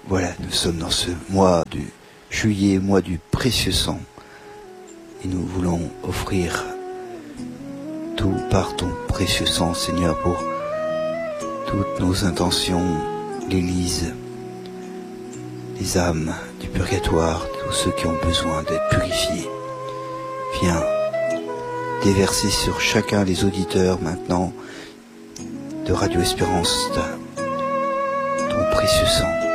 Voilà, nous sommes dans ce mois du juillet, mois du précieux sang. Et nous voulons offrir tout par ton précieux sang, Seigneur, pour toutes nos intentions, l'Église, les âmes du purgatoire, tous ceux qui ont besoin d'être purifiés. Viens déverser sur chacun des auditeurs maintenant de Radio Espérance ton précieux sang.